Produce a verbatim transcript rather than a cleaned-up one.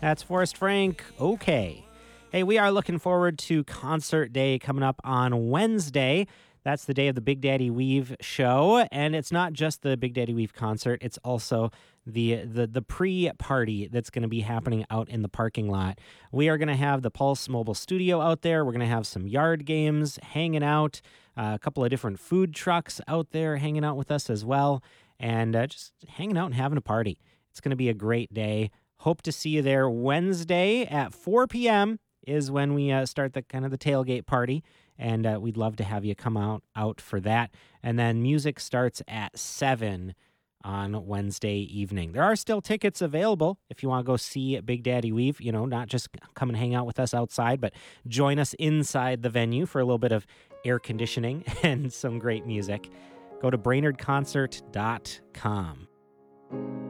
That's Forrest Frank. Okay. Hey, we are looking forward to Concert Day coming up on Wednesday. That's the day of the Big Daddy Weave show, and it's not just the Big Daddy Weave concert, it's also the the the pre-party that's going to be happening out in the parking lot. We are going to have the Pulse Mobile Studio out there. We're going to have some yard games hanging out, uh, a couple of different food trucks out there hanging out with us as well, and uh, just hanging out and having a party. It's going to be a great day. Hope to see you there Wednesday at four p.m. is when we uh, start the kind of the tailgate party, and uh, we'd love to have you come out out for that. And then music starts at seven on Wednesday evening. There are still tickets available if you want to go see Big Daddy Weave. You know, not just come and hang out with us outside, but join us inside the venue for a little bit of air conditioning and some great music. Go to brainerd concert dot com.